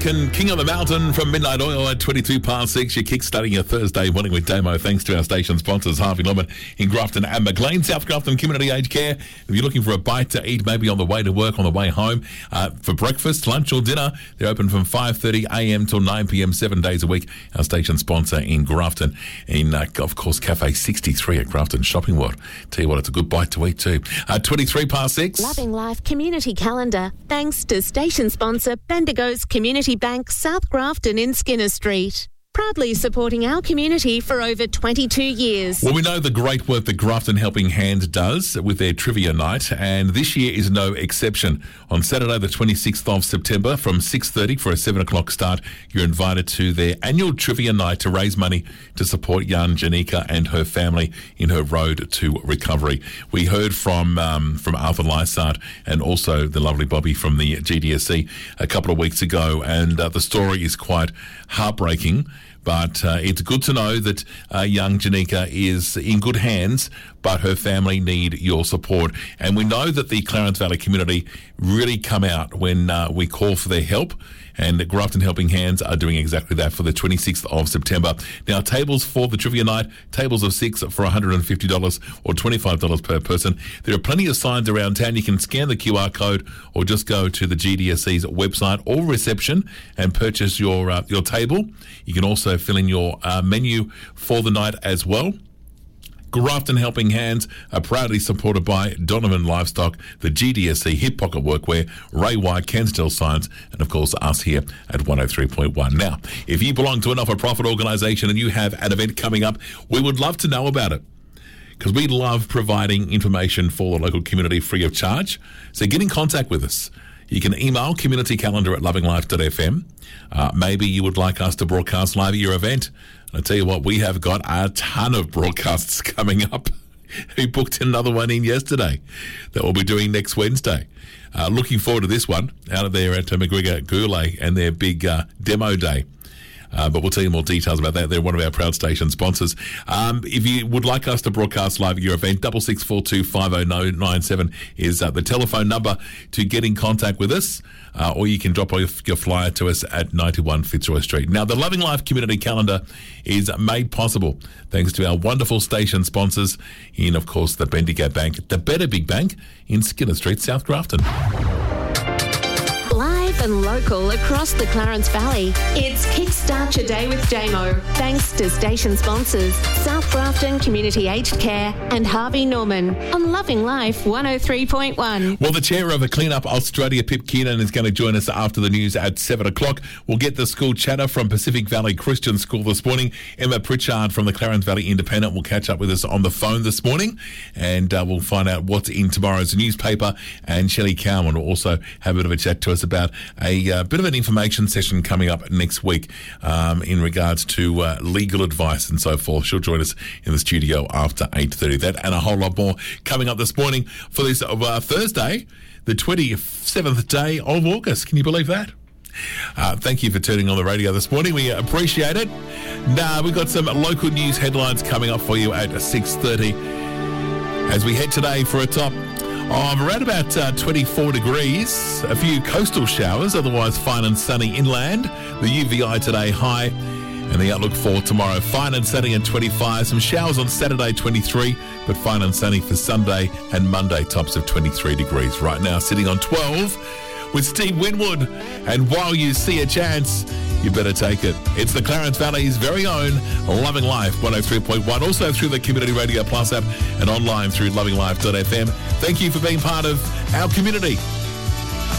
King of the Mountain from Midnight Oil at 22 past 6. You're kickstarting your Thursday morning with Damo, thanks to our station sponsors, Harvey Norman in Grafton and McLean, South Grafton Community Aged Care. If you're looking for a bite to eat, maybe on the way to work, on the way home, for breakfast, lunch or dinner, they're open from 5:30am till 9pm, 7 days a week. Our station sponsor in Grafton, in, of course, Cafe 63 at Grafton Shopping World. Tell you what, it's a good bite to eat too. 23 past 6. Loving Life Community Calendar, thanks to station sponsor Bendigo's Community Bank, South Grafton in Skinner Street. Proudly supporting our community for over 22 years. Well, we know the great work that Grafton Helping Hand does with their trivia night, and this year is no exception. On Saturday, the 26th of September, from 6:30 for a 7 o'clock start, you're invited to their annual trivia night to raise money to support young Janika and her family in her road to recovery. We heard from Arthur Lysart and also the lovely Bobby from the GDSC a couple of weeks ago, and the story is quite heartbreaking. But it's good to know that young Janika is in good hands, but her family need your support. And we know that the Clarence Valley community really come out when we call for their help. And Grafton Helping Hands are doing exactly that for the 26th of September. Now, tables for the trivia night, tables of 6 for $150 or $25 per person. There are plenty of signs around town. You can scan the QR code or just go to the GDSC's website or reception and purchase your table. You can also fill in your menu for the night as well. Grafton Helping Hands are proudly supported by Donovan Livestock, the GDSC Hip Pocket Workwear, Ray White, Kensdale Science, and of course us here at 103.1. Now, if you belong to a not-for-profit organisation and you have an event coming up, we would love to know about it, because we love providing information for the local community free of charge. So get in contact with us. You can email communitycalendar@lovinglife.fm. Maybe you would like us to broadcast live at your event. And I tell you what, we have got a ton of broadcasts coming up. We booked another one in yesterday that we'll be doing next Wednesday. Looking forward to this one out of there at McGregor Goulet and their big demo day. But we'll tell you more details about that. They're one of our proud station sponsors. If you would like us to broadcast live at your event, 66425097 is the telephone number to get in contact with us, or you can drop off your flyer to us at 91 Fitzroy Street. Now, the Loving Life Community Calendar is made possible thanks to our wonderful station sponsors in, of course, the Bendigo Bank, the Better Big Bank in Skinner Street, South Grafton. Live and local across the Clarence Valley, it's Kickstart Your Day with Damo, thanks to station sponsors South Grafton Community Aged Care and Harvey Norman on Loving Life 103.1. Well, the chair of a Clean Up Australia, Pip Keenan, is going to join us after the news at 7 o'clock. We'll get the school chatter from Pacific Valley Christian School this morning. Emma Pritchard from the Clarence Valley Independent will catch up with us on the phone this morning, and we'll find out what's in tomorrow's newspaper. And Shelley Cowan will also have a bit of a chat to us about a bit of an information session coming up next week in regards to legal advice and so forth. She'll join us in the studio after 8:30. That and a whole lot more coming up this morning for this Thursday, the 27th day of August. Can you believe that? Thank you for turning on the radio this morning. We appreciate it. Now, we've got some local news headlines coming up for you at 6:30 as we head today for a top around about 24 degrees, a few coastal showers, otherwise fine and sunny inland. The UVI today high, and the outlook for tomorrow, fine and sunny at 25. Some showers on Saturday, 23, but fine and sunny for Sunday and Monday, tops of 23 degrees. Right now, sitting on 12 with Steve Winwood. And while you see a chance, you better take it. It's the Clarence Valley's very own Loving Life 103.1, also through the Community Radio Plus app and online through lovinglife.fm. Thank you for being part of our community.